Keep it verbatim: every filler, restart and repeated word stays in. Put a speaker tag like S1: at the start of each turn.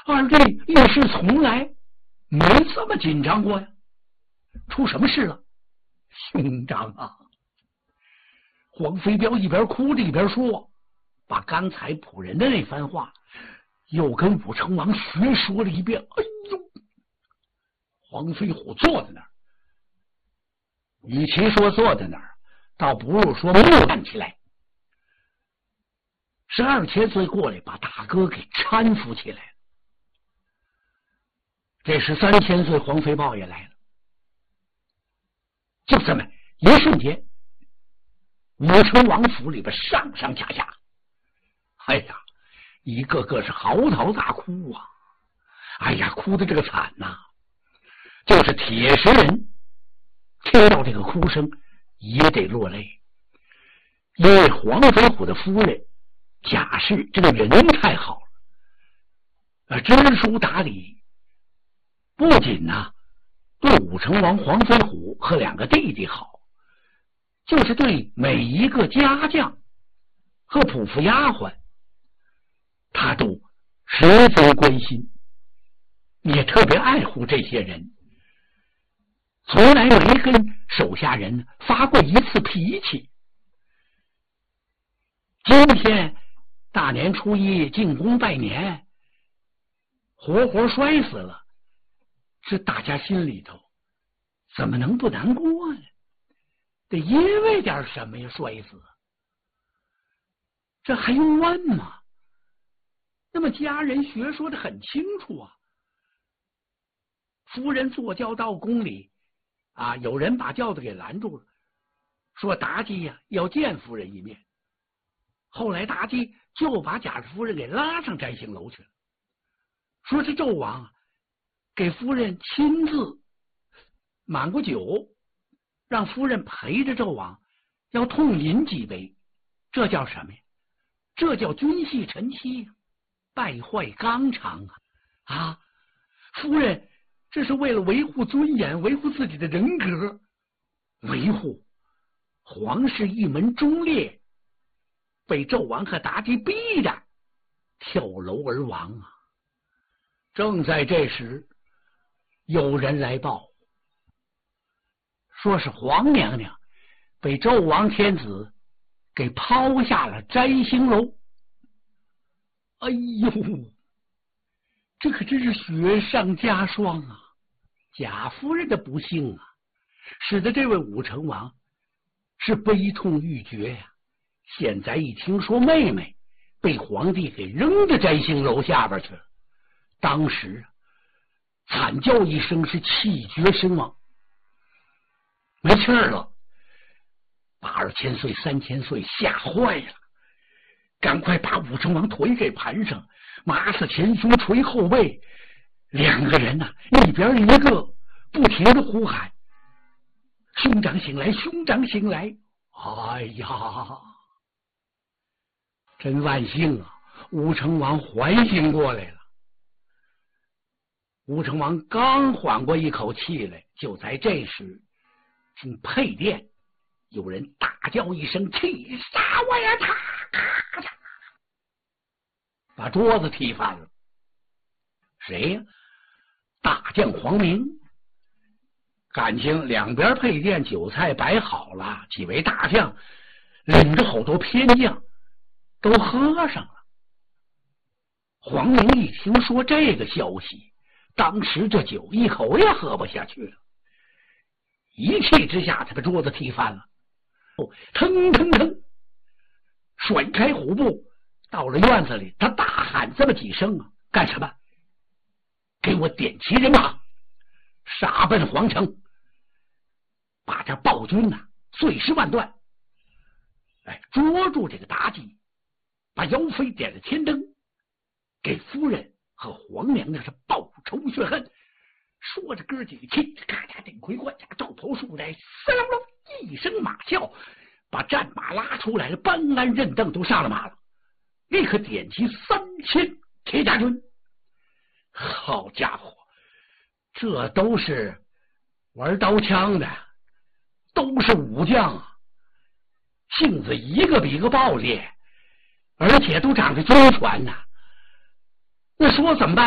S1: 二弟也是从来没这么紧张过呀，出什么事了？兄长啊！黄飞彪一边哭着一边说，把刚才仆人的那番话又跟武成王学说了一遍。哎呦！黄飞虎坐在那儿，与其说坐在那儿，倒不如说没有站起来。十二千岁过来把大哥给搀扶起来了。这十三千岁黄飞豹也来了。就这么一瞬间，武成王府里边上上下下，哎呀，一个个是嚎啕大哭啊！哎呀，哭的这个惨呐、啊！就是铁石人听到这个哭声也得落泪，因为黄飞虎的夫人贾氏这个人太好了，知书达理，不仅呢、啊、对武成王黄飞虎和两个弟弟好，就是对每一个家将和仆妇丫鬟，他都十分关心，也特别爱护这些人，从来没跟手下人发过一次脾气。今天大年初一进宫拜年，活活摔死了，这大家心里头怎么能不难过呢？得因为点什么呀摔死？这还用问吗？那么家人学说的很清楚啊。夫人坐轿到宫里啊，有人把轿子给拦住了，说妲己呀、啊、要见夫人一面。后来妲己就把贾夫人给拉上摘星楼去了，说是纣王给夫人亲自满过酒，让夫人陪着纣王要痛饮几杯，这叫什么呀？这叫君系臣妻，败坏纲常啊！啊，夫人这是为了维护尊严，维护自己的人格，维护皇室一门忠烈，被纣王和妲己逼着跳楼而亡啊！正在这时，有人来报，说是皇娘娘被纣王天子给抛下了摘星楼。哎呦，这可真是雪上加霜啊！贾夫人的不幸啊，使得这位武成王是悲痛欲绝呀、啊。现在一听说妹妹被皇帝给扔到摘星楼下边去了，当时惨叫一声，是气绝身亡，没气儿了。把二千岁、三千岁吓坏了，赶快把武成王腿给盘上，马死前胸，捶后背。两个人呢、啊，一边一个不停的呼喊：“兄长醒来，兄长醒来！”哎呀，真万幸啊！武成王缓醒过来了。武成王刚缓过一口气来，就在这时，听配殿有人大叫一声：“气杀我呀！”他把桌子踢翻了。谁呀？大将黄明。感情两边配殿酒菜摆好了，几位大将领着好多偏将都喝上了。黄明一听说这个消息，当时这酒一口也喝不下去了，一气之下他把桌子踢翻了，腾腾腾甩开虎步到了院子里，他大喊这么几声啊，干什么？给我点齐人马，杀奔皇城，把这暴君呐、啊、碎尸万段。哎，捉住这个妲己，把姚妃点了天灯，给夫人和皇娘娘是报仇雪恨。说着哥几个气咔嚓顶盔贯甲，罩头束带，呲啦啦一声马啸，把战马拉出来了，班安任邓都上了马了，立刻点齐三千铁甲军。好家伙，这都是玩刀枪的，都是武将啊，性子一个比一个暴烈，而且都长着军权呐、啊。那说怎么办？